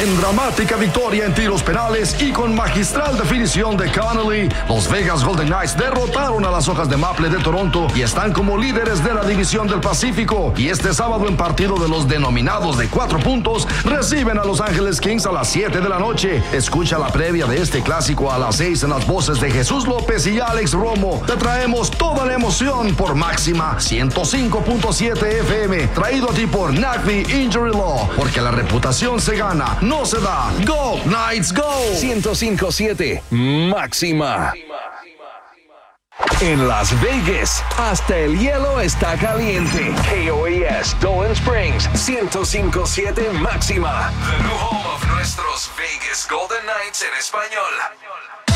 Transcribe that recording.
En dramática victoria en tiros penales y con magistral definición de Connolly, los Vegas Golden Knights derrotaron a las Hojas de Maple de Toronto y están como líderes de la división del Pacífico. Y este sábado, en partido de los denominados de 4 puntos, reciben a Los Ángeles Kings a las 7 de la noche. Escucha la previa de este clásico a las 6 en las voces de Jesús López y Alex Romo. Te traemos toda la emoción por Máxima 105.7 FM, traído a ti por NACMI Injury Law, porque la reputación se gana, no se da. Go Knights, go. 105.7 Máxima. En Las Vegas, hasta el hielo está caliente. KOAS Dolan Springs, 105.7 Máxima. The new home of nuestros Vegas Golden Knights en español.